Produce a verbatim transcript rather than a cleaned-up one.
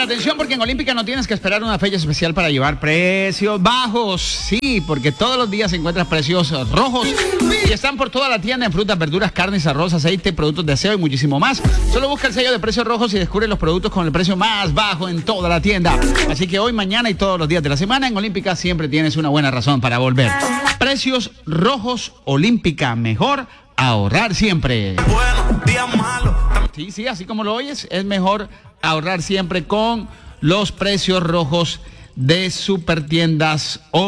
Atención, porque en Olímpica no tienes que esperar una fecha especial para llevar precios bajos. Sí, porque todos los días encuentras precios rojos y están por toda la tienda en frutas, verduras, carnes, arroz, aceite, productos de aseo y muchísimo más. Solo busca el sello de precios rojos y descubre los productos con el precio más bajo en toda la tienda. Así que hoy, mañana y todos los días de la semana en Olímpica siempre tienes una buena razón para volver. Precios rojos Olímpica, mejor ahorrar siempre. Bueno, día malo. Sí, sí, así como lo oyes, es mejor ahorrar siempre con los precios rojos de Supertiendas